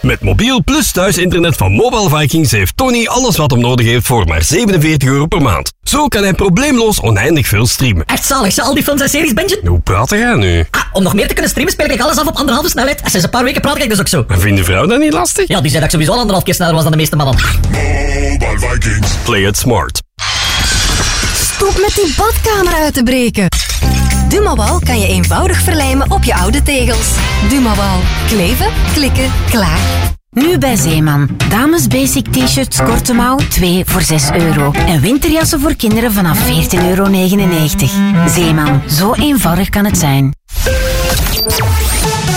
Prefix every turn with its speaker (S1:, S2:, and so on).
S1: Met mobiel plus thuisinternet van Mobile Vikings heeft Tony alles wat hem nodig heeft voor maar €47 per maand. Zo kan hij probleemloos oneindig veel streamen.
S2: Echt zalig, zo al die films en series bingen?
S1: Hoe praat jij nu?
S2: Om nog meer te kunnen streamen speel ik alles af op 1,5 snelheid. En sinds een paar weken praat ik dus ook zo.
S1: En vindt de vrouw dat niet lastig?
S2: Ja, die zei dat ik sowieso 1,5 keer sneller was dan de meeste mannen.
S3: Mobile Vikings.
S1: Play it smart.
S4: Stop met die badkamer uit te breken. Dumawal kan je eenvoudig verlijmen op je oude tegels. Dumawal. Kleven, klikken, klaar.
S5: Nu bij Zeeman. Dames basic t-shirts korte mouw 2 voor €6. En winterjassen voor kinderen vanaf €14,99. Zeeman. Zo eenvoudig kan het zijn.